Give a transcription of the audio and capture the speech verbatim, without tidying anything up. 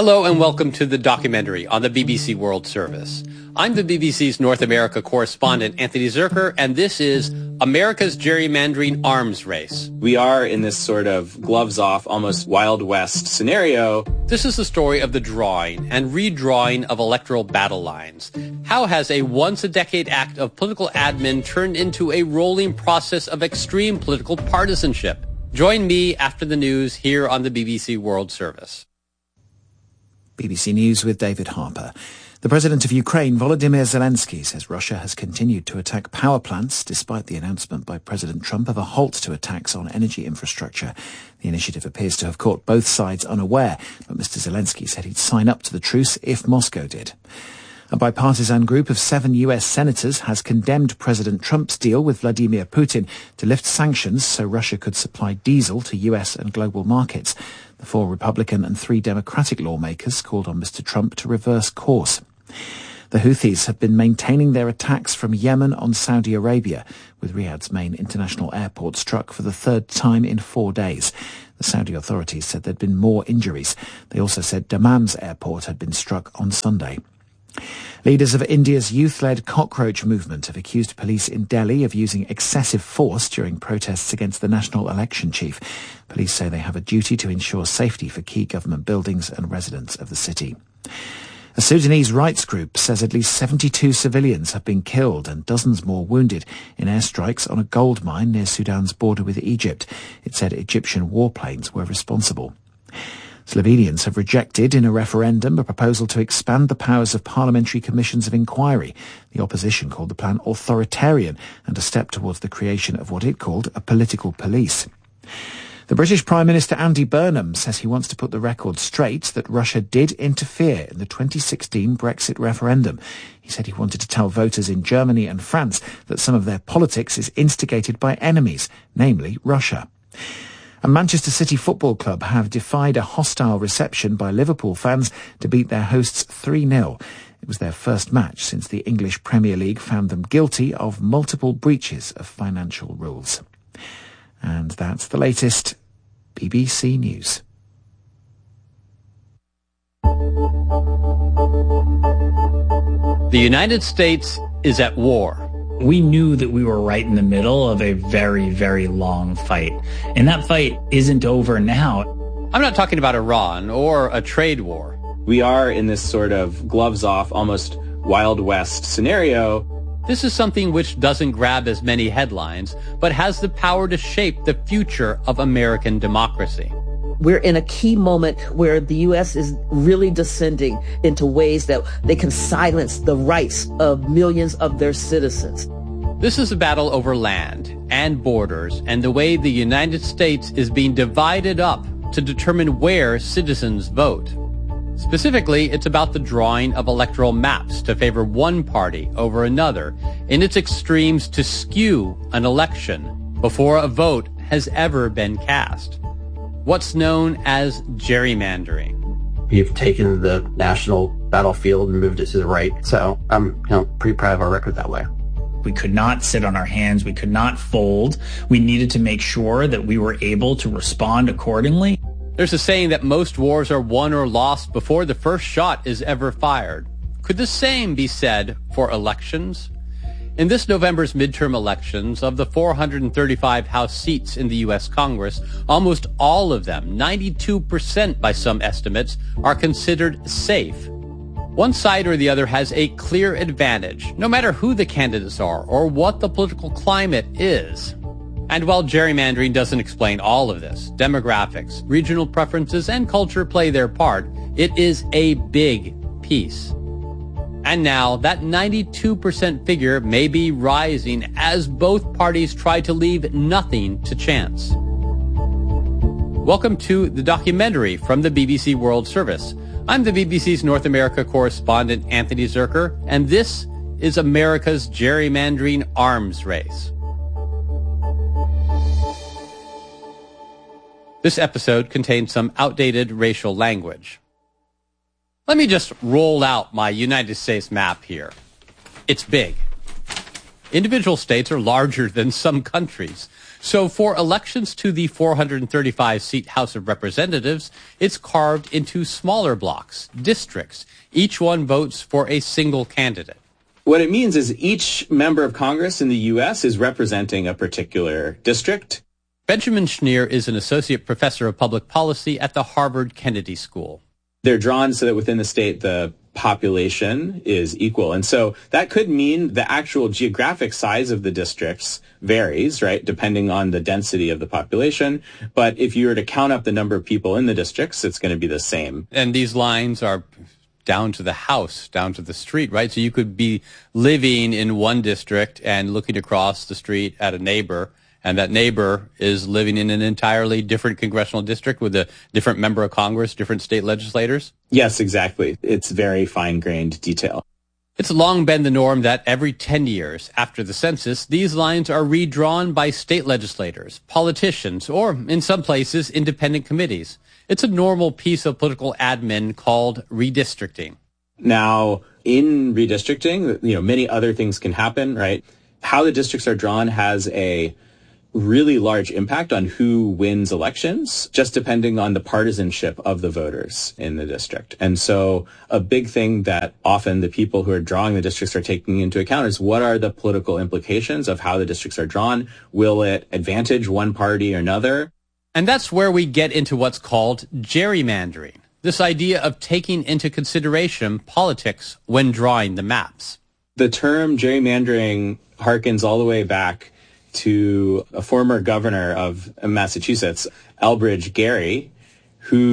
Hello and welcome to The Documentary on the B B C World Service. I'm the B B C's North America correspondent, Anthony Zerker, and this is America's Gerrymandering Arms Race. We are in this sort of gloves-off, almost Wild West scenario. This is the story of the drawing and redrawing of electoral battle lines. How has a once-a-decade act of political admin turned into a rolling process of extreme political partisanship? Join me after the news here on the B B C World Service. B B C News with David Harper. The president of Ukraine, Volodymyr Zelensky, says Russia has continued to attack power plants despite the announcement by President Trump of a halt to attacks on energy infrastructure. The initiative appears to have caught both sides unaware, but Mister Zelensky said he'd sign up to the truce if Moscow did. A bipartisan group of seven U S senators has condemned President Trump's deal with Vladimir Putin to lift sanctions so Russia could supply diesel to U S and global markets. The four Republican and three Democratic lawmakers called on Mister Trump to reverse course. The Houthis have been maintaining their attacks from Yemen on Saudi Arabia, with Riyadh's main international airport struck for the third time in four days. The Saudi authorities said there'd been more injuries. They also said Dammam's airport had been struck on Sunday. Leaders of India's youth-led cockroach movement have accused police in Delhi of using excessive force during protests against the national election chief. Police say they have a duty to ensure safety for key government buildings and residents of the city. A Sudanese rights group says at least seventy-two civilians have been killed and dozens more wounded in airstrikes on a gold mine near Sudan's border with Egypt. It said Egyptian warplanes were responsible. Slovenians have rejected in a referendum a proposal to expand the powers of parliamentary commissions of inquiry. The opposition called the plan authoritarian and a step towards the creation of what it called a political police. The British Prime Minister Andy Burnham says he wants to put the record straight that Russia did interfere in the twenty sixteen Brexit referendum. He said he wanted to tell voters in Germany and France that some of their politics is instigated by enemies, namely Russia. And Manchester City Football Club have defied a hostile reception by Liverpool fans to beat their hosts three nil. It was their first match since the English Premier League found them guilty of multiple breaches of financial rules. And that's the latest B B C News. The United States is at war. We knew that we were right in the middle of a very, very long fight. And that fight isn't over now. I'm not talking about Iran or a trade war. We are in this sort of gloves-off, almost Wild West scenario. This is something which doesn't grab as many headlines, but has the power to shape the future of American democracy. We're in a key moment where the U S is really descending into ways that they can silence the rights of millions of their citizens. This is a battle over land and borders and the way the United States is being divided up to determine where citizens vote. Specifically, it's about the drawing of electoral maps to favor one party over another in its extremes to skew an election before a vote has ever been cast. What's known as gerrymandering. We've taken the national battlefield and moved it to the right, so I'm you know, pretty proud of our record that way. We could not sit on our hands. We could not fold. We needed to make sure that we were able to respond accordingly. There's a saying that most wars are won or lost before the first shot is ever fired. Could the same be said for elections? In this November's midterm elections, of the four hundred thirty-five House seats in the U S Congress, almost all of them, ninety-two percent by some estimates, are considered safe. One side or the other has a clear advantage, no matter who the candidates are or what the political climate is. And while gerrymandering doesn't explain all of this, demographics, regional preferences, and culture play their part, it is a big piece. And now, that ninety-two percent figure may be rising as both parties try to leave nothing to chance. Welcome to The Documentary from the B B C World Service. I'm the B B C's North America correspondent, Anthony Zerker, and this is America's Gerrymandering Arms Race. This episode contains some outdated racial language. Let me just roll out my United States map here. It's big. Individual states are larger than some countries. So for elections to the four hundred thirty-five seat House of Representatives, it's carved into smaller blocks, districts. Each one votes for a single candidate. What it means is each member of Congress in the U S is representing a particular district. Benjamin Schneer is an associate professor of public policy at the Harvard Kennedy School. They're drawn so that within the state, the population is equal. And so that could mean the actual geographic size of the districts varies, right, depending on the density of the population. But if you were to count up the number of people in the districts, it's going to be the same. And these lines are down to the house, down to the street, right? So you could be living in one district and looking across the street at a neighbor, and that neighbor is living in an entirely different congressional district with a different member of Congress, different state legislators? Yes, exactly. It's very fine-grained detail. It's long been the norm that every ten years after the census, these lines are redrawn by state legislators, politicians, or in some places, independent committees. It's a normal piece of political admin called redistricting. Now, in redistricting, you know, many other things can happen, right? How the districts are drawn has a really large impact on who wins elections, just depending on the partisanship of the voters in the district. And so a big thing that often the people who are drawing the districts are taking into account is what are the political implications of how the districts are drawn? Will it advantage one party or another? And that's where we get into what's called gerrymandering, this idea of taking into consideration politics when drawing the maps. The term gerrymandering harkens all the way back to a former governor of Massachusetts, Elbridge Gerry, who